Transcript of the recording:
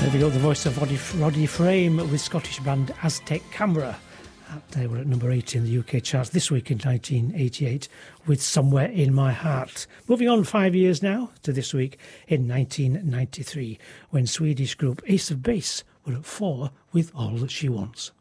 There we go, the voice of Roddy Frame with Scottish band Aztec Camera. They were at number 8 in the UK charts this week in 1988 with Somewhere in My Heart. Moving on 5 years now to this week in 1993 when Swedish group Ace of Base were at 4 with All That She Wants.